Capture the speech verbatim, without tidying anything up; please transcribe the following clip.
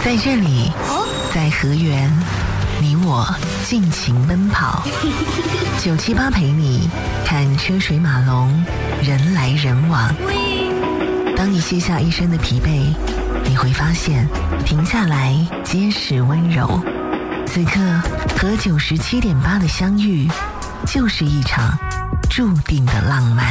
在这里，在河源，你我尽情奔跑。九七八陪你看车水马龙，人来人往。当你卸下一身的疲惫，你会发现停下来皆是温柔。此刻和九十七点八的相遇，就是一场注定的浪漫。